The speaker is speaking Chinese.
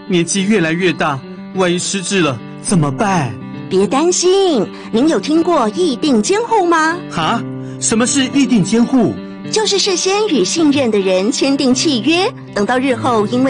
年纪越来越大，万一失智了怎么办？ 别担心，您有听过议定监护吗？ 哈？什么是议定监护？ 就是事先与信任的人签订契约，等到日后因为